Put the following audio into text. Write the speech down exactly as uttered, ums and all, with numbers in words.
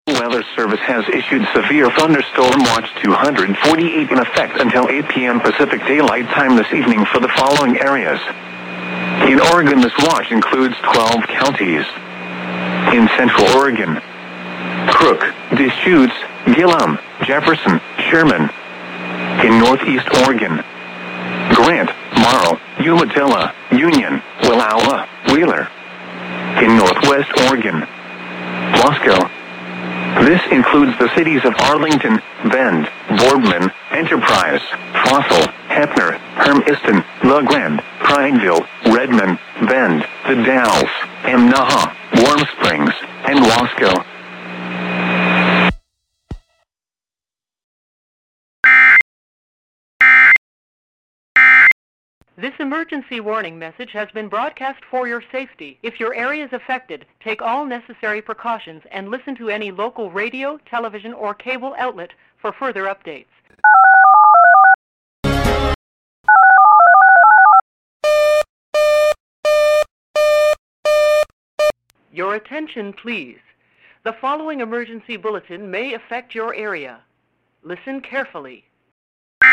Weather Service has issued severe thunderstorm watch two forty-eight in effect until eight p.m. Pacific Daylight Time this evening for the following areas. In Oregon, this watch includes twelve counties. In Central Oregon, Crook, Deschutes, Gillum, Jefferson, Sherman. In Northeast Oregon, Grant, Morrow, Umatilla, Union, Wallowa, Wheeler. In Northwest Oregon, Wasco. This includes the cities of Arlington, Bend, Boardman, Enterprise, Fossil, Heppner, Hermiston, La Grande, Prineville, Redmond, Bend, The Dalles, Emnaha, Warm Springs, and Wasco. This emergency warning message has been broadcast for your safety. If your area is affected, take all necessary precautions and listen to any local radio, television, or cable outlet for further updates. Your attention, please. The following emergency bulletin may affect your area. Listen carefully.